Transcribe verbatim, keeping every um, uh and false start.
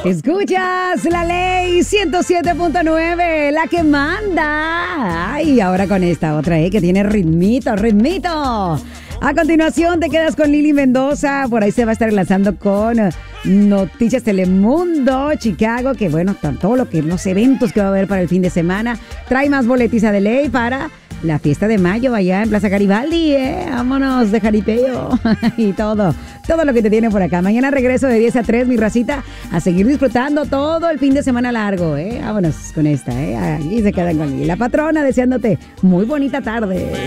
Escuchas la ley ciento siete punto nueve, la que manda. Ay, ahora con esta otra, ¿eh? Que tiene ritmito, ritmito. A continuación te quedas con Lili Mendoza. Por ahí se va a estar enlazando con Noticias Telemundo, Chicago, que bueno, todo lo que los eventos que va a haber para el fin de semana. Trae más boletiza de ley para la fiesta de mayo allá en Plaza Garibaldi, ¿eh? Vámonos de jaripeo y todo, todo lo que te tiene por acá. Mañana regreso de diez a tres, mi racita, a seguir disfrutando todo el fin de semana largo, ¿eh? Vámonos con esta, ¿eh? Ahí se quedan con la patrona deseándote muy bonita tarde.